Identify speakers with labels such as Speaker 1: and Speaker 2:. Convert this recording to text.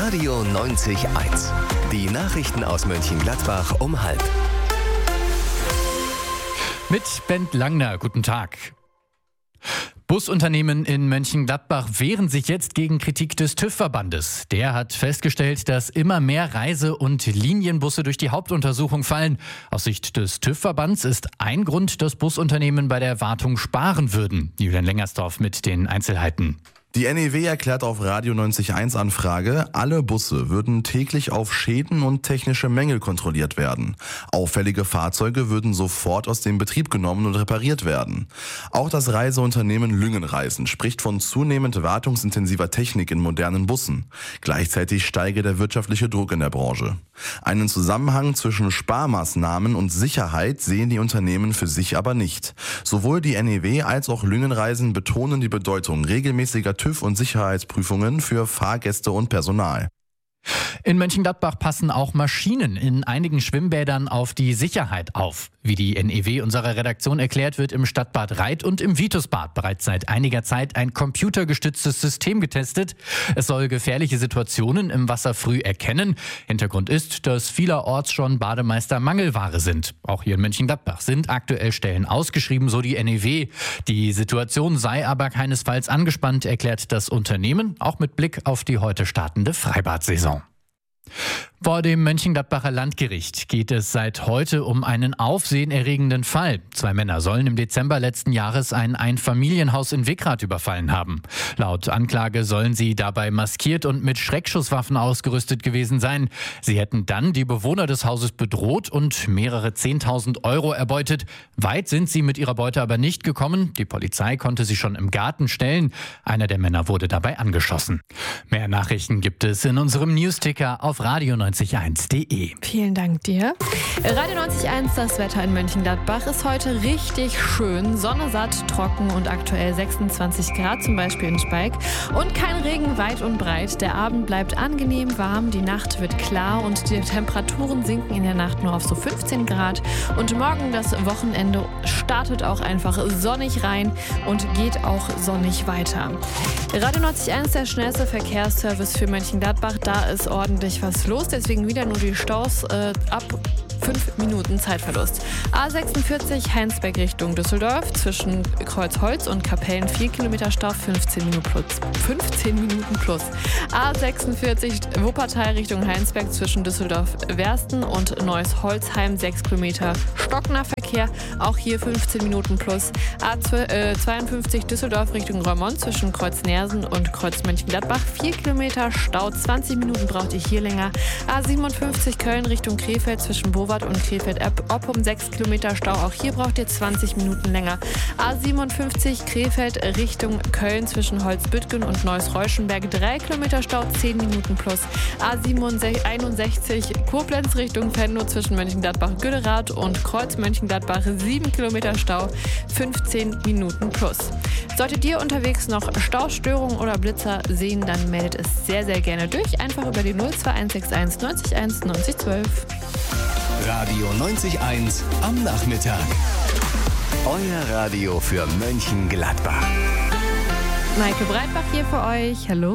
Speaker 1: Radio 90.1. Die Nachrichten aus Mönchengladbach um 12:30.
Speaker 2: Mit Bent Langner, guten Tag. Busunternehmen in Mönchengladbach wehren sich jetzt gegen Kritik des TÜV-Verbandes. Der hat festgestellt, dass immer mehr Reise- und Linienbusse durch die Hauptuntersuchung fallen. Aus Sicht des TÜV-Verbands ist ein Grund, dass Busunternehmen bei der Wartung sparen würden. Julian Lengersdorf mit den Einzelheiten.
Speaker 3: Die NEW erklärt auf Radio 90.1 Anfrage, alle Busse würden täglich auf Schäden und technische Mängel kontrolliert werden. Auffällige Fahrzeuge würden sofort aus dem Betrieb genommen und repariert werden. Auch das Reiseunternehmen Lüngenreisen spricht von zunehmend wartungsintensiver Technik in modernen Bussen. Gleichzeitig steige der wirtschaftliche Druck in der Branche. Einen Zusammenhang zwischen Sparmaßnahmen und Sicherheit sehen die Unternehmen für sich aber nicht. Sowohl die NEW als auch Lüngenreisen betonen die Bedeutung regelmäßiger TÜV- und Sicherheitsprüfungen für Fahrgäste und Personal.
Speaker 2: In Mönchengladbach passen auch Maschinen in einigen Schwimmbädern auf die Sicherheit auf. Wie die NEW unserer Redaktion erklärt, wird im Stadtbad Reit und im Vitusbad bereits seit einiger Zeit ein computergestütztes System getestet. Es soll gefährliche Situationen im Wasser früh erkennen. Hintergrund ist, dass vielerorts schon Bademeister Mangelware sind. Auch hier in Mönchengladbach sind aktuell Stellen ausgeschrieben, so die NEW. Die Situation sei aber keinesfalls angespannt, erklärt das Unternehmen, auch mit Blick auf die heute startende Freibadsaison. Vor dem Mönchengladbacher Landgericht geht es seit heute um einen aufsehenerregenden Fall. 2 Männer sollen im Dezember letzten Jahres ein Einfamilienhaus in Wickrath überfallen haben. Laut Anklage sollen sie dabei maskiert und mit Schreckschusswaffen ausgerüstet gewesen sein. Sie hätten dann die Bewohner des Hauses bedroht und mehrere 10.000 Euro erbeutet. Weit sind sie mit ihrer Beute aber nicht gekommen. Die Polizei konnte sie schon im Garten stellen. Einer der Männer wurde dabei angeschossen. Mehr Nachrichten gibt es in unserem Newsticker auf radio90.1.de.
Speaker 4: Vielen Dank dir. Radio 90.1, das Wetter in Mönchengladbach ist heute richtig schön. Sonne satt, trocken und aktuell 26 Grad, zum Beispiel in Speig. Und kein Regen weit und breit. Der Abend bleibt angenehm warm, die Nacht wird klar und die Temperaturen sinken in der Nacht nur auf so 15 Grad. Und morgen das Wochenende startet auch einfach sonnig rein und geht auch sonnig weiter. Radio 90.1, der schnellste Verkehrsservice für Mönchengladbach. Da ist ordentlich was los, deswegen wieder nur die Staus ab 5 Minuten Zeitverlust. A46 Heinsberg Richtung Düsseldorf, zwischen Kreuzholz und Kapellen 4 Kilometer Stau, 15 Minuten plus. A46 Wuppertal Richtung Heinsberg, zwischen Düsseldorf-Wersten und Neuss-Holzheim 6 Kilometer Stocknahverkehr, auch hier 15 Minuten plus. A52 Düsseldorf Richtung Reumont, zwischen Kreuz-Nersen und Kreuz-Mönchengladbach 4 Kilometer Stau, 20 Minuten braucht ihr hier länger. A57 Köln Richtung Krefeld, zwischen Bowart und Krefeld-Oppum 6 Kilometer Stau, auch hier braucht ihr 20 Minuten länger. A57 Krefeld Richtung Köln, zwischen Holzbüttgen und Neuss-Reuschenberg 3 Kilometer Stau, 10 Minuten plus. A61 Koblenz Richtung Venlo, zwischen Mönchengladbach-Güderath und Kreuz-Mönchengladbach 7 Kilometer Stau, 15 Minuten plus. Solltet ihr unterwegs noch Staustörungen oder Blitzer sehen, dann meldet es sehr, sehr gerne durch. Einfach über die 02161 901 9012.
Speaker 1: Radio 90.1 am Nachmittag. Euer Radio für Mönchengladbach.
Speaker 4: Maike Breitbach hier für euch. Hallo.